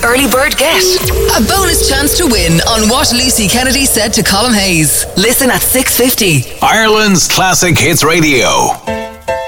early bird get? A bonus chance to win on what Lucy Kennedy said to Colm Hayes. Listen at 6:50. Ireland's Classic Hits Radio.